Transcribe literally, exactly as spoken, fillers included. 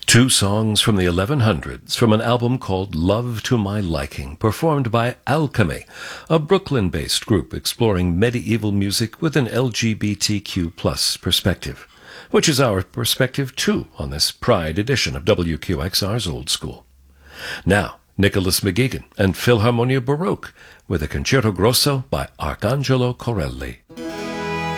Two songs from the eleven hundreds from an album called Love to My Liking, performed by Alchemy, a Brooklyn-based group exploring medieval music with an L G B T Q plus perspective, which is our perspective too on this Pride edition of W Q X R's Old School. Now, Nicholas McGeegan and Philharmonia Baroque with a Concerto Grosso by Arcangelo Corelli.